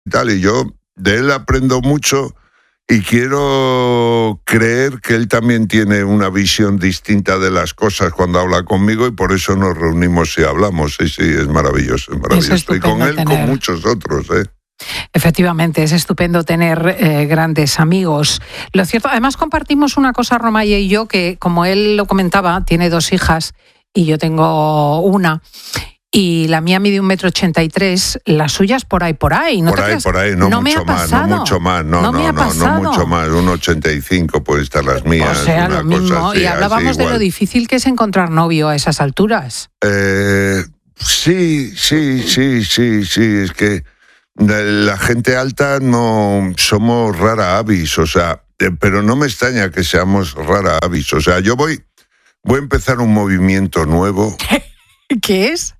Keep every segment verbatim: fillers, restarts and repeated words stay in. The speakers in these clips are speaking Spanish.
tal, y yo de él aprendo mucho y quiero creer que él también tiene una visión distinta de las cosas cuando habla conmigo, y por eso nos reunimos y hablamos. Sí, sí, es maravilloso, es maravilloso. Es y con él, tener... con muchos otros, ¿eh? Efectivamente, es estupendo tener eh, grandes amigos. Lo cierto, además compartimos una cosa, Romaye y yo, que como él lo comentaba, tiene dos hijas y yo tengo una. Y la mía mide un metro ochenta y tres, las suyas por ahí, por ahí. ¿No por te ahí, creas? por ahí, no, no mucho más, no mucho más, no, no, no, no, no mucho más, un ochenta y cinco puede estar las mías. O sea, una lo mismo, cosa así, y hablábamos de lo difícil que es encontrar novio a esas alturas. Eh, sí, sí, sí, sí, sí, es que la gente alta no somos rara avis, o sea, pero no me extraña que seamos rara avis, o sea, yo voy, voy a empezar un movimiento nuevo. ¿Qué es?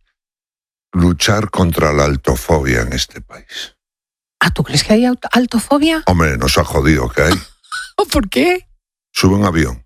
Luchar contra la altofobia en este país. ¿Ah, tú crees que hay altofobia? Hombre, nos ha jodido que hay. ¿Por qué? Sube un avión.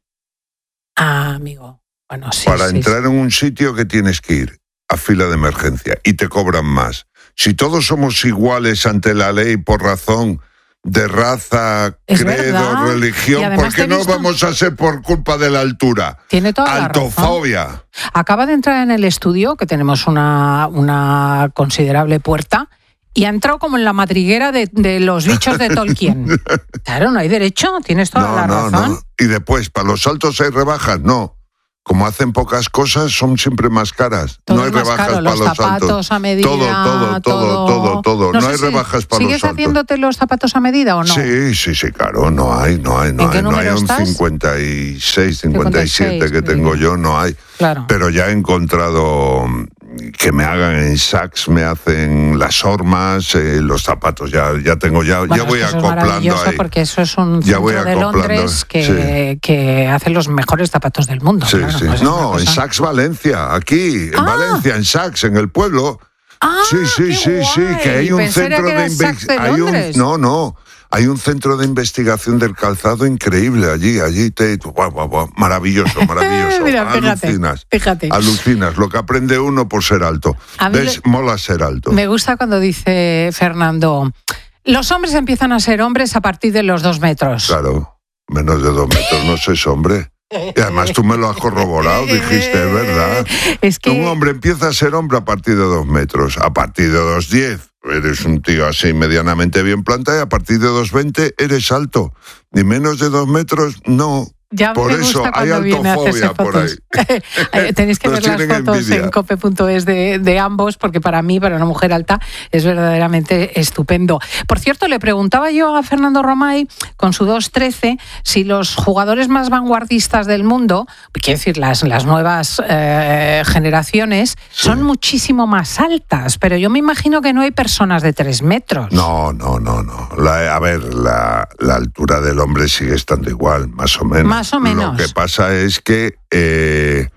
Ah, amigo. Bueno, sí. Para sí, entrar sí. en un sitio que tienes que ir a fila de emergencia y te cobran más. Si todos somos iguales ante la ley por razón de raza, es credo, verdad. religión, ¿por qué no visto... vamos a ser por culpa de la altura? Tiene toda altofobia. La razón. Acaba de entrar en el estudio, que tenemos una, una considerable puerta, y ha entrado como en la madriguera de, de los bichos de Tolkien. Claro, no hay derecho, tienes toda no, la no, razón. No. Y después, ¿para los saltos hay rebajas? No. Como hacen pocas cosas, son siempre más caras. Todo no hay rebajas caro, para los, los zapatos saltos. A medida, todo, todo, todo, todo, todo. No, no hay si rebajas para los saltos. ¿Sigues haciéndote los zapatos a medida o no? Sí, sí, sí, claro, no hay, no hay, no ¿En qué hay. No hay un estás? cincuenta y seis, cincuenta y siete cincuenta y seis, que tengo mira. yo, no hay. Claro. Pero ya he encontrado que me hagan en Saks, me hacen las hormas, eh, los zapatos, ya, ya tengo, ya, bueno, ya voy eso acoplando es ahí. Porque eso es un ya centro de Londres que, sí. que hace los mejores zapatos del mundo. Sí, claro, sí. pues No, en Saks Valencia, aquí, en ah. Valencia, en Saks, en el pueblo. Ah, sí, sí, sí, guay. sí, que hay un Pensé centro que de investigación. No, no. Hay un centro de investigación del calzado increíble allí, allí te, guau, guau, guau, maravilloso, maravilloso. Mira, fíjate, alucinas, fíjate. alucinas, lo que aprende uno por ser alto. ¿Ves? Le, Mola ser alto. Me gusta cuando dice Fernando, los hombres empiezan a ser hombres a partir de los dos metros. Claro, menos de dos metros no sois hombre. Y además tú me lo has corroborado, dijiste, es verdad. Es que un hombre empieza a ser hombre a partir de dos metros, a partir de dos diez. Eres un tío así medianamente bien plantado y a partir de dos veinte eres alto. Ni menos de dos metros, no. Ya por me eso gusta hay altofobia por ahí. Tenéis que Nos ver las fotos envidia. en cope punto es de, de ambos, porque para mí, para una mujer alta, es verdaderamente estupendo. Por cierto, le preguntaba yo a Fernando Romay, con su dos trece, si los jugadores más vanguardistas del mundo, quiero decir, las, las nuevas eh, generaciones, sí. son muchísimo más altas, pero yo me imagino que no hay personas de tres metros. No, no, no, no. La, a ver, la, la altura del hombre sigue estando igual, más o menos. Más o menos. Lo que pasa es que eh,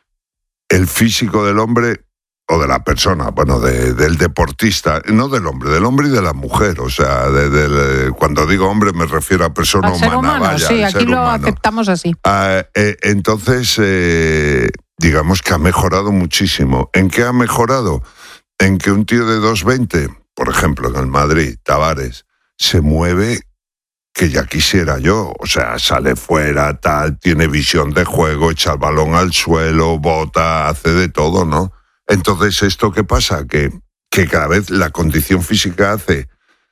el físico del hombre, o de la persona, bueno, de, del deportista, no del hombre, del hombre y de la mujer, o sea, de, de, cuando digo hombre me refiero a persona al humana. Ser humano, vaya, sí, aquí lo humano. aceptamos así. Ah, eh, entonces, eh, digamos que ha mejorado muchísimo. ¿En qué ha mejorado? En que un tío de dos veinte, por ejemplo, en el Madrid, Tavares, se mueve que ya quisiera yo, o sea, sale fuera, tal, tiene visión de juego, echa el balón al suelo, bota, hace de todo, ¿no? Entonces, ¿esto qué pasa? Que, que cada vez la condición física hace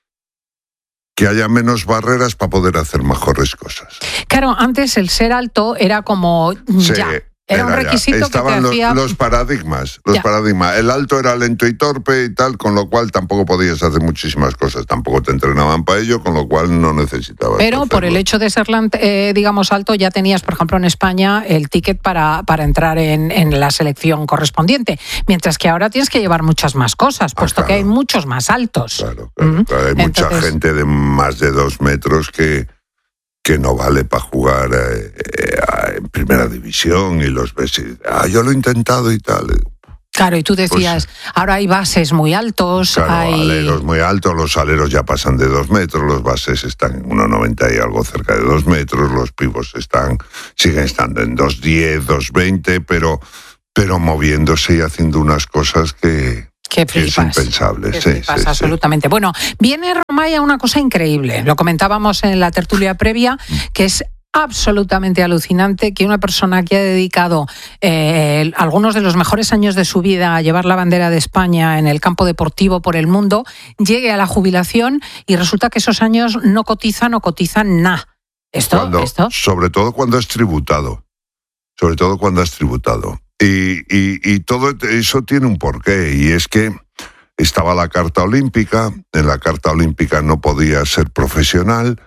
que haya menos barreras para poder hacer mejores cosas. Claro, antes el ser alto era como sí. ya. Era, era un requisito ya. Estaban que te hacía... los, los paradigmas, los ya. paradigmas. El alto era lento y torpe y tal, con lo cual tampoco podías hacer muchísimas cosas. Tampoco te entrenaban para ello, con lo cual no necesitabas. Pero hacerlo. por el hecho de ser, eh, digamos, alto, ya tenías, por ejemplo, en España el ticket para, para entrar en, en la selección correspondiente. Mientras que ahora tienes que llevar muchas más cosas, puesto ah, claro. que hay muchos más altos. Claro, claro, ¿Mm? claro. Hay Entonces... mucha gente de más de dos metros que... que no vale para jugar eh, eh, en primera división y los ves y, ah, yo lo he intentado y tal. Claro, y tú decías, pues, ahora hay bases muy altos. Claro, hay... aleros muy altos, los aleros ya pasan de dos metros, los bases están en uno noventa y algo cerca de dos metros, los pivos están, siguen estando en dos diez, dos veinte, pero, pero moviéndose y haciendo unas cosas que... Qué que es impensable. Qué sí, flipas, sí, absolutamente. Sí. Bueno, viene Romay a una cosa increíble. Lo comentábamos en la tertulia previa, que es absolutamente alucinante que una persona que ha dedicado eh, algunos de los mejores años de su vida a llevar la bandera de España en el campo deportivo por el mundo, llegue a la jubilación y resulta que esos años no cotizan o cotizan nada. ¿Esto? Cuando, ¿Esto? Sobre todo cuando es tributado. Sobre todo cuando es tributado. Y, y, y todo eso tiene un porqué, y es que estaba la Carta Olímpica, en la Carta Olímpica no podía ser profesional,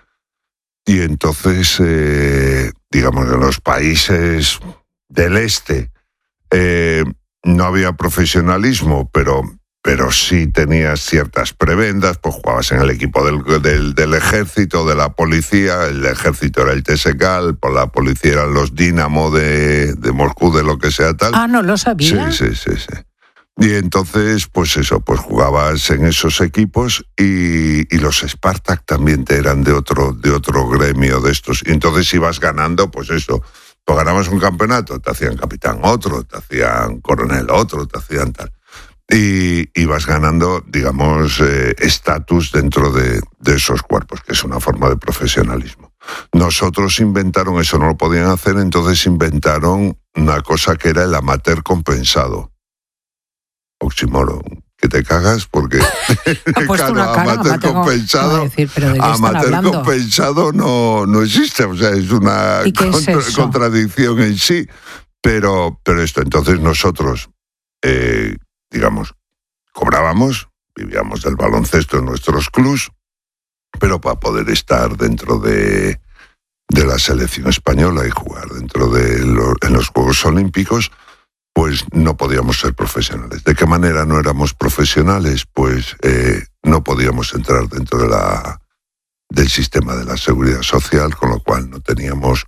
y entonces, eh, digamos, en los países del este eh, no había profesionalismo, pero, pero sí tenías ciertas prebendas, pues jugabas en el equipo del, del, del ejército, de la policía, el ejército era el T S K, por la policía eran los Dinamo de, de Moscú, de lo que sea tal. Ah, no lo sabía. Sí, sí, sí, sí. Y entonces, pues eso, pues jugabas en esos equipos y, y los Spartak también te eran de otro, de otro gremio de estos. Y entonces ibas ganando, pues eso, tú ganabas un campeonato, te hacían capitán otro, te hacían coronel otro, te hacían tal. Y ibas ganando, digamos, estatus eh, dentro de, de esos cuerpos, que es una forma de profesionalismo. Nosotros inventaron eso, no lo podían hacer, entonces inventaron una cosa que era el amateur compensado. Oxímoron, que te cagas porque claro, una cara, amateur tengo, compensado, decir, pero ¿de qué amateur compensado no, no existe, o sea, es una contra, es contradicción en sí, pero, pero esto, entonces nosotros, eh, digamos, cobrábamos, vivíamos del baloncesto en nuestros clubs, pero para poder estar dentro de, de la selección española y jugar dentro de los, en los Juegos Olímpicos, pues no podíamos ser profesionales. ¿De qué manera no éramos profesionales? Pues eh, no podíamos entrar dentro de la, del sistema de la seguridad social, con lo cual no teníamos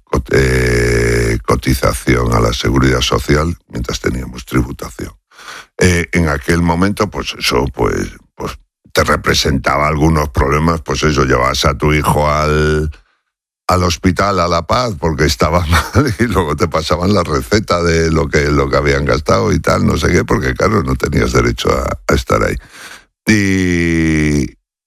eh, cotización a la seguridad social mientras teníamos tributación. Eh, en aquel momento, pues eso, pues, pues te representaba algunos problemas, pues eso, llevabas a tu hijo al... al hospital a La Paz porque estaba mal y luego te pasaban la receta de lo que, lo que habían gastado y tal, no sé qué, porque claro, no tenías derecho a, a estar ahí. Y,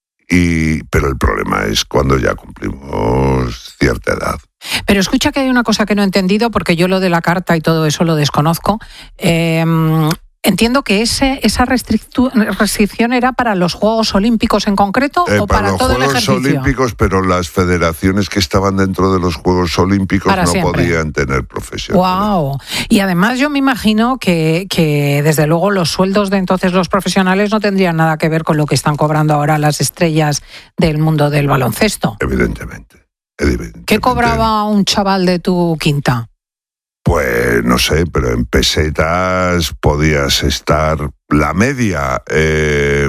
y, pero el problema es cuando ya cumplimos cierta edad. Pero escucha que hay una cosa que no he entendido, porque yo lo de la carta y todo eso lo desconozco. Eh, Entiendo que ese, esa restricción era para los Juegos Olímpicos en concreto eh, o para, para todo el ejercicio. Para los Juegos Olímpicos, pero las federaciones que estaban dentro de los Juegos Olímpicos para no siempre. podían tener profesión. Wow. Y además yo me imagino que, que desde luego los sueldos de entonces los profesionales no tendrían nada que ver con lo que están cobrando ahora las estrellas del mundo del baloncesto. Evidentemente. evidentemente. ¿Qué cobraba un chaval de tu quinta? Pues no sé, pero en pesetas podías estar la media, eh,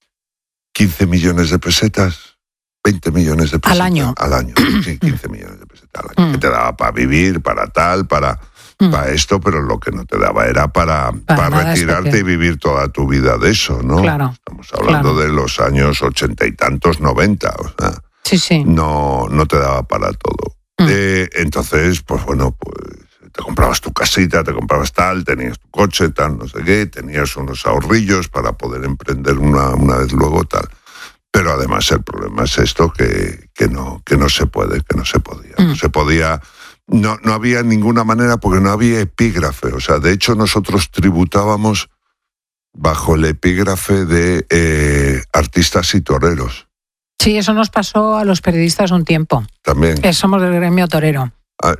quince millones de pesetas, veinte millones de pesetas. ¿Al año? Al año, sí, quince millones de pesetas al año. Mm. Que te daba para vivir, para tal, para, mm. para esto, pero lo que no te daba era para, para, para retirarte especial. Y vivir toda tu vida de eso, ¿no? Claro. Estamos hablando claro. de los años ochenta y tantos, noventa, o sea, sí, sí. No, no te daba para todo. Mm. Eh, entonces, pues bueno, pues te comprabas tu casita, te comprabas tal, tenías tu coche, tal, no sé qué, tenías unos ahorrillos para poder emprender una, una vez luego, tal. Pero además el problema es esto, que, que, no, que no se puede, que no se podía. Mm. No se podía, no, no había ninguna manera porque no había epígrafe. O sea, de hecho nosotros tributábamos bajo el epígrafe de eh, artistas y toreros. Sí, eso nos pasó a los periodistas un tiempo. También. Que somos del gremio torero. Ah.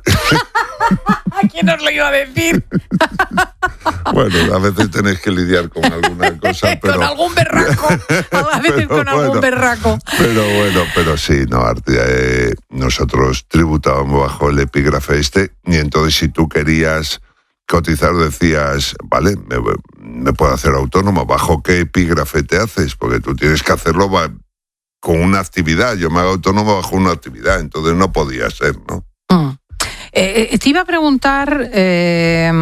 ¿Quién os lo iba a decir? Bueno, a veces tenéis que lidiar con alguna cosa, pero... con algún berraco, a veces con bueno, algún berraco. Pero bueno, pero sí, no, eh, nosotros tributábamos bajo el epígrafe este, y entonces si tú querías cotizar decías, vale, me, me puedo hacer autónomo, ¿bajo qué epígrafe te haces? Porque tú tienes que hacerlo con una actividad, yo me hago autónomo bajo una actividad, entonces no podía ser, ¿no? Mm. Eh, te iba a preguntar, eh,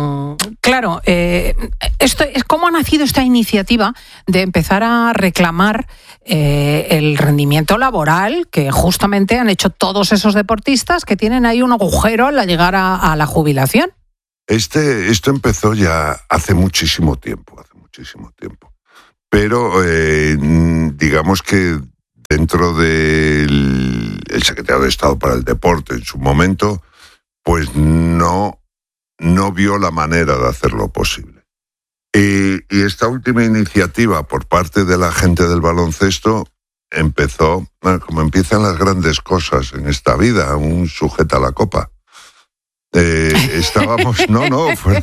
claro, eh, esto es cómo ha nacido esta iniciativa de empezar a reclamar eh, el rendimiento laboral que justamente han hecho todos esos deportistas que tienen ahí un agujero al llegar a, a la jubilación. Este, esto empezó ya hace muchísimo tiempo, hace muchísimo tiempo. pero eh, digamos que dentro del el secretario de Estado para el Deporte en su momento, pues no, no vio la manera de hacerlo posible. Y, y esta última iniciativa por parte de la gente del baloncesto empezó, bueno, como empiezan las grandes cosas en esta vida, un sujeta a la copa. Eh, estábamos, no, no, fuera,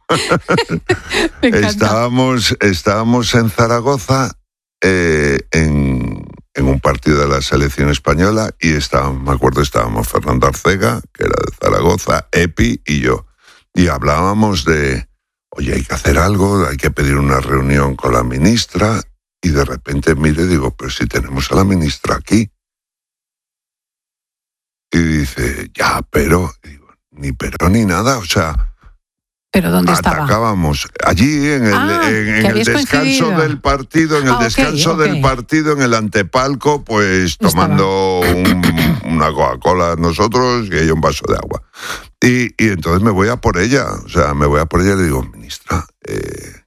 estábamos, estábamos en Zaragoza eh, en, en un partido de la selección española y estábamos, me acuerdo, estábamos Fernando Arcega, que era de Zaragoza, Epi y yo, y hablábamos de, oye, hay que hacer algo, hay que pedir una reunión con la ministra, y de repente mire, digo, pero si tenemos a la ministra aquí. Y dice, ya, pero, digo, ni pero ni nada, o sea, ¿pero dónde estaba? Atacábamos allí en el, ah, en, en el descanso coincidido. del partido, en el ah, descanso okay, okay. del partido, en el antepalco, pues tomando un, una Coca-Cola nosotros y ella un vaso de agua. Y, y entonces me voy a por ella, o sea, me voy a por ella y le digo, ministra, eh,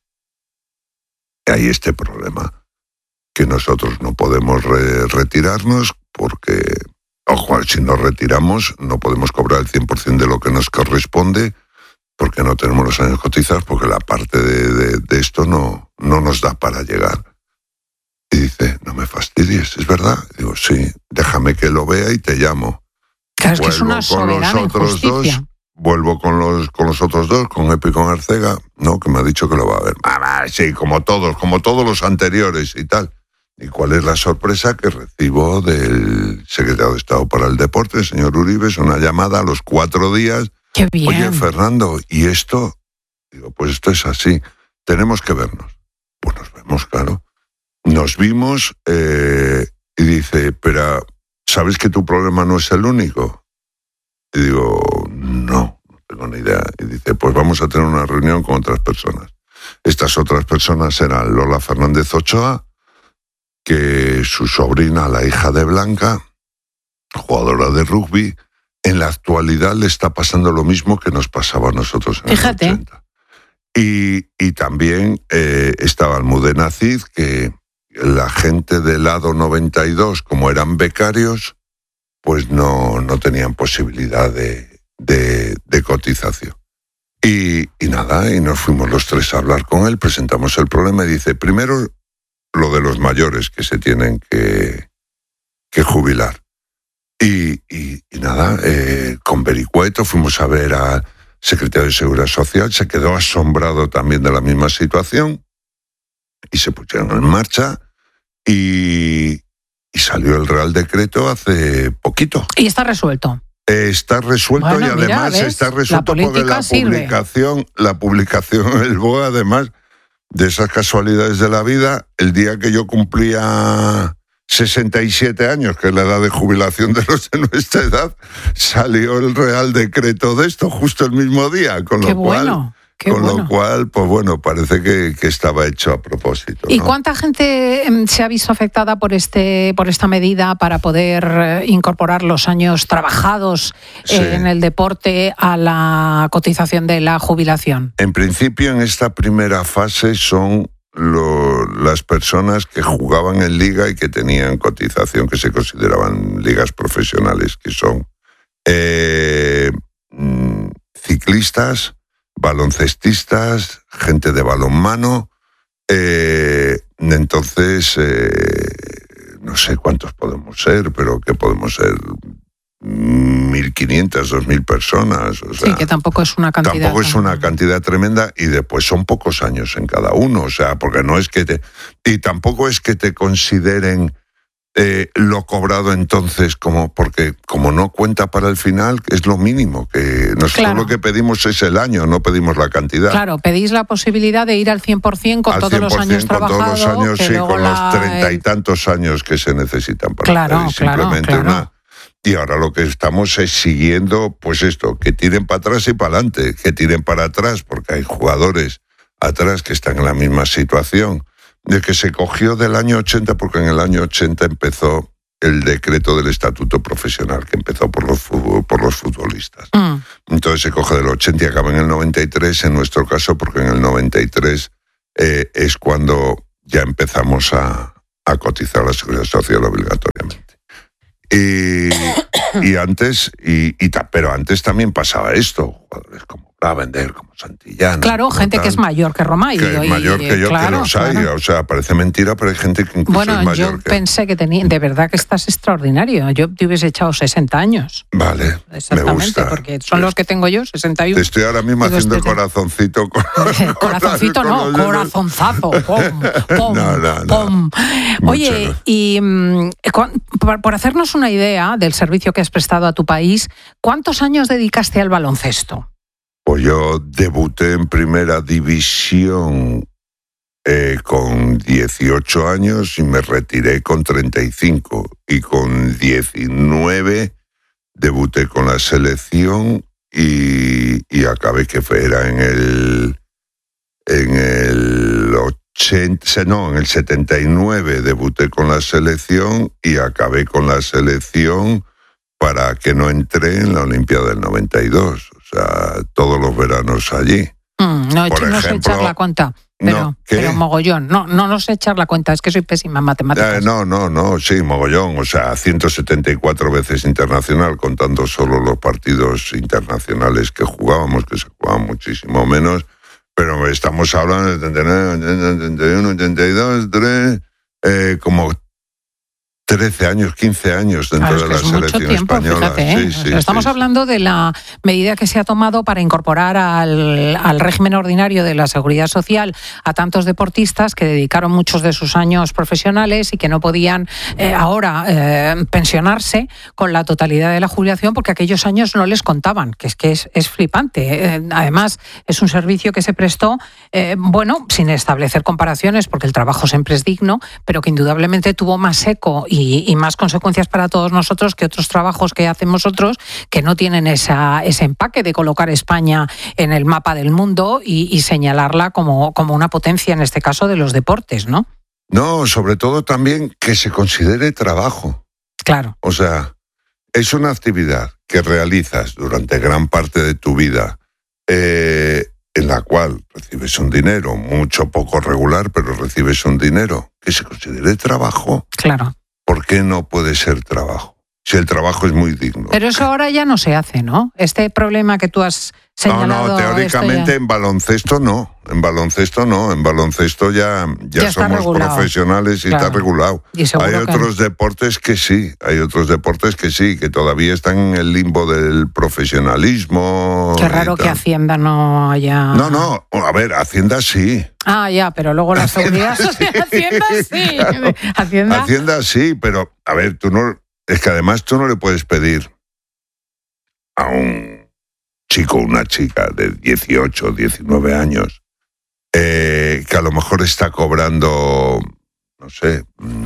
hay este problema, que nosotros no podemos re- retirarnos porque, ojo, si nos retiramos no podemos cobrar el cien por ciento de lo que nos corresponde porque no tenemos los años cotizados, porque la parte de, de, de esto no, no nos da para llegar. Y dice, no me fastidies, ¿es verdad? Y digo, sí, déjame que lo vea y te llamo. Claro, es que es una soberana injusticia. Dos, vuelvo con los, con los otros dos, con Epi y con Arcega, no, que me ha dicho que lo va a ver. Mamá, sí, como todos, como todos los anteriores y tal. ¿Y cuál es la sorpresa? Que recibo del secretario de Estado para el Deporte, el señor Uribes, una llamada a los cuatro días. ¡Qué bien! Oye, Fernando, ¿y esto? Digo, pues esto es así. Tenemos que vernos. Pues nos vemos, claro. Nos vimos eh, y dice, pero ¿sabes que tu problema no es el único? Y digo, no, no tengo ni idea. Y dice, pues vamos a tener una reunión con otras personas. Estas otras personas eran Lola Fernández Ochoa, que su sobrina, la hija de Blanca, jugadora de rugby, en la actualidad le está pasando lo mismo que nos pasaba a nosotros en Fíjate. los ochenta. Y, y también eh, estaba Almudena Cid, que la gente del Lado noventa y dos, como eran becarios, pues no, no tenían posibilidad de, de, de cotización. Y, y nada, y nos fuimos los tres a hablar con él, presentamos el problema y dice, primero, lo de los mayores que se tienen que, que jubilar. Y, y, y nada, eh, con Vericueto fuimos a ver al secretario de Seguridad Social, se quedó asombrado también de la misma situación y se pusieron en marcha y, y salió el Real Decreto hace poquito. Y está resuelto. Eh, está resuelto bueno, y además mira, está resuelto la porque la sirve. publicación, la publicación en el B O E, además de esas casualidades de la vida, el día que yo cumplía sesenta y siete años, que es la edad de jubilación de los de nuestra edad, salió el Real Decreto de esto justo el mismo día, con Qué lo cual, bueno. Qué con bueno. lo cual, pues bueno, parece que, que estaba hecho a propósito. ¿Y ¿no? cuánta gente se ha visto afectada por este, por esta medida para poder incorporar los años trabajados Sí. en el deporte a la cotización de la jubilación? En principio, en esta primera fase son lo, las personas que jugaban en liga y que tenían cotización, que se consideraban ligas profesionales, que son eh, ciclistas, baloncestistas, gente de balonmano. Eh, entonces, eh, no sé cuántos podemos ser, pero que podemos ser mil quinientas, dos mil personas. O sea, sí, que tampoco es una cantidad. Tampoco es una cantidad tremenda y después son pocos años en cada uno. O sea, porque no es que te... Y tampoco es que te consideren eh, lo cobrado entonces como... Porque como no cuenta para el final, es lo mínimo. Que nosotros Claro. lo que pedimos es el año, no pedimos la cantidad. Claro, pedís la posibilidad de ir al cien por ciento con Al todos los años con trabajados. todos los años, que sí, luego con la- los treinta y tantos años que se necesitan para Claro, pedir claro, simplemente claro. una... Y ahora lo que estamos es siguiendo, pues esto, que tiren para atrás y para adelante, que tiren para atrás, porque hay jugadores atrás que están en la misma situación, de que se cogió del año ochenta, porque en el año ochenta empezó el decreto del estatuto profesional, que empezó por los, fútbol, por los futbolistas. Mm. Entonces se coge del ochenta y acaba en el noventa y tres, en nuestro caso, porque en el noventa y tres eh, es cuando ya empezamos a, a cotizar la Seguridad Social obligatoriamente. Y, y antes, y, y, pero antes también pasaba esto, jugadores como Gravender, como Santillana. Claro, gente tal, que es mayor que Romay. Que es mayor que yo, claro, que los hay. Claro. O sea, parece mentira, pero hay gente que incluso bueno, es mayor yo que... pensé que tenía... De verdad que estás extraordinario. Yo te hubiese echado sesenta años. Vale, exactamente, me gusta. Porque son sí. los que tengo yo, sesenta y uno. Te estoy ahora mismo Digo, haciendo este... corazoncito. Con... corazoncito no, con corazonzazo. Pom, pom, no, no, no. pom. Oye, no. y um, por hacernos una idea del servicio que has prestado a tu país, ¿cuántos años dedicaste al baloncesto? Pues yo debuté en primera división eh, con dieciocho años y me retiré con treinta y cinco. Y con diecinueve debuté con la selección y, y acabé que fue, era en el, en el ochenta, no, en el setenta y nueve debuté con la selección y acabé con la selección para que no entré en la Olimpiada del noventa y dos. O sea, todos los veranos allí. Mm, no, Por no ejemplo, sé echar la cuenta, pero, no, pero mogollón. No, no, no sé echar la cuenta, es que soy pésima en matemáticas. Eh, no, no, no, sí, mogollón. O sea, ciento setenta y cuatro veces internacional, contando solo los partidos internacionales que jugábamos, que se jugaban muchísimo menos. Pero estamos hablando de setenta y nueve, ochenta y uno, ochenta y dos, tres, eh, como trece años, quince años dentro claro, es de que la es selección mucho tiempo, española. Fíjate, ¿eh? Sí, o sí, sea, estamos sí, hablando de la medida que se ha tomado para incorporar al, al régimen ordinario de la Seguridad Social a tantos deportistas que dedicaron muchos de sus años profesionales y que no podían eh, ahora eh, pensionarse con la totalidad de la jubilación porque aquellos años no les contaban, que es que es, es flipante. Eh, además, es un servicio que se prestó, eh, bueno, sin establecer comparaciones porque el trabajo siempre es digno, pero que indudablemente tuvo más eco y, y más consecuencias para todos nosotros que otros trabajos que hacemos otros que no tienen esa, ese empaque de colocar España en el mapa del mundo y, y señalarla como, como una potencia, en este caso, de los deportes, ¿no? No, sobre todo también que se considere trabajo. Claro. O sea, es una actividad que realizas durante gran parte de tu vida, eh, en la cual recibes un dinero, mucho poco regular, pero recibes un dinero, que se considere trabajo. Claro. ¿Por qué no puede ser trabajo? Si el trabajo es muy digno. Pero eso ahora ya no se hace, ¿no? Este problema que tú has señalado... No, no, teóricamente ya... en baloncesto no. En baloncesto no. En baloncesto ya, ya, ya somos regulado. profesionales y claro. está regulado. Y hay otros que... deportes que sí. Hay otros deportes que sí, que todavía están en el limbo del profesionalismo. Qué raro que Hacienda no haya... No, no. A ver, Hacienda sí. Ah, ya, pero luego la seguridad social... Hacienda sí. Claro. Hacienda... Hacienda sí, pero a ver, tú no... Es que además tú no le puedes pedir a un chico o una chica de dieciocho, diecinueve años eh, que a lo mejor está cobrando, no sé,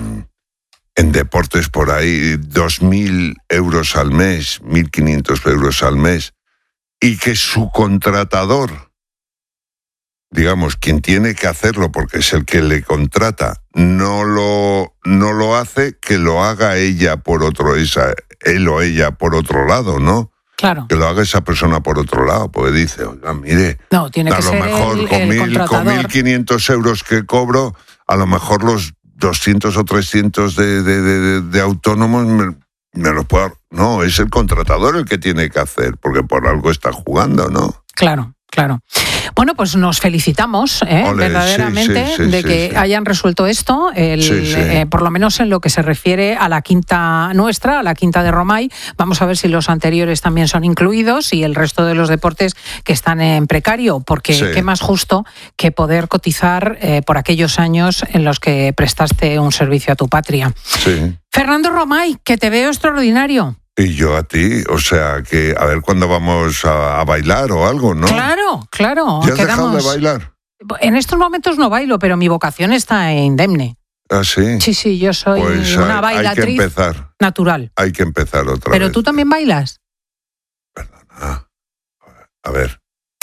en deportes por ahí dos mil euros al mes, mil quinientos euros al mes, y que su contratador, digamos, quien tiene que hacerlo porque es el que le contrata, no lo, no lo hace, que lo haga ella por otro, esa, él o ella por otro lado, ¿no? Claro. Que lo haga esa persona por otro lado, porque dice, oiga, mire, no, tiene a que lo ser mejor el, con, el mil, con mil quinientos euros que cobro, a lo mejor los doscientos o trescientos de, de, de, de autónomos me, me los puedo... No, es el contratador el que tiene que hacer, porque por algo está jugando, ¿no? Claro. Claro. Bueno, pues nos felicitamos ¿eh? Ole, verdaderamente sí, sí, sí, de que sí, sí. hayan resuelto esto, el, sí, sí. Eh, por lo menos en lo que se refiere a la quinta nuestra, a la quinta de Romay. Vamos a ver si los anteriores también son incluidos y el resto de los deportes que están en precario, porque sí. qué más justo que poder cotizar eh, por aquellos años en los que prestaste un servicio a tu patria. Sí. Fernando Romay, que te veo extraordinario. Y yo a ti, o sea, que a ver cuándo vamos a, a bailar o algo, ¿no? Claro, claro. ¿Ya has quedamos... dejado de bailar? En estos momentos no bailo, pero mi vocación está indemne. ¿Ah, sí? Sí, sí, yo soy pues una hay, bailatriz hay que empezar. natural. Hay que empezar otra ¿Pero vez. ¿Pero tú también bailas? Perdona. A ver.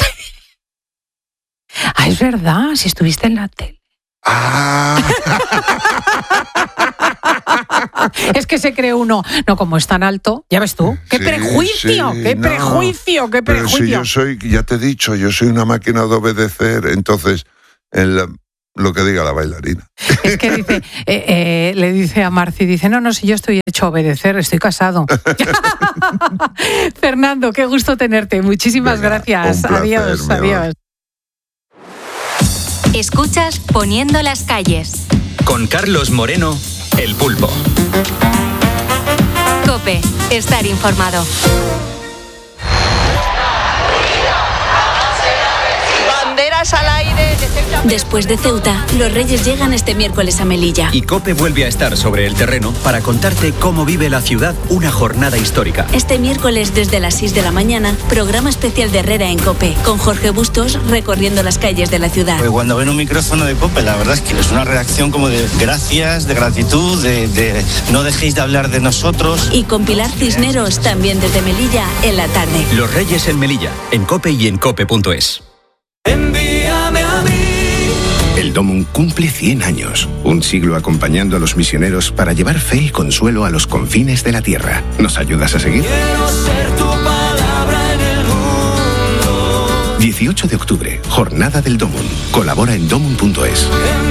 Ah, es verdad, si estuviste en la tele. Ah. Es que se cree uno, no, como es tan alto, ya ves tú, qué sí, prejuicio, sí, qué no, prejuicio, qué pero prejuicio. Si yo soy, ya te he dicho, yo soy una máquina de obedecer, entonces, en la, lo que diga la bailarina. Es que dice, eh, eh, le dice a Marci, dice, no, no, si yo estoy hecho a obedecer, estoy casado. Fernando, qué gusto tenerte. Muchísimas Venga, gracias. Placer, adiós, adiós. Escuchas Poniendo las calles. Con Carlos Moreno, El Pulpo. COPE, estar informado. Banderas al aire. Después de Ceuta, los Reyes llegan este miércoles a Melilla. Y COPE vuelve a estar sobre el terreno para contarte cómo vive la ciudad una jornada histórica. Este miércoles desde las seis de la mañana, programa especial de Herrera en COPE, con Jorge Bustos recorriendo las calles de la ciudad. Pues cuando ven un micrófono de COPE, la verdad es que es una reacción como de gracias, de gratitud, de, de no dejéis de hablar de nosotros. Y con Pilar Cisneros, también desde Melilla, en la tarde. Los Reyes en Melilla, en COPE y en cope punto es. Envíame a mí. El Domum cumple cien años, un siglo acompañando a los misioneros para llevar fe y consuelo a los confines de la tierra. ¿Nos ayudas a seguir? Quiero ser tu palabra en el mundo. dieciocho de octubre, Jornada del Domum. Colabora en domum punto es.